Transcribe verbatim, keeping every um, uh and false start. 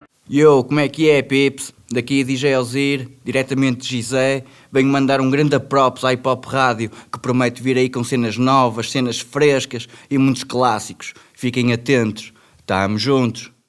Yo, como é que é, Pips? Daqui é D J Ozir, diretamente de Gizé. Venho mandar um grande props à Hip Hop Rádio, que promete vir aí com cenas novas, cenas frescas e muitos clássicos. Fiquem atentos. Tamo juntos.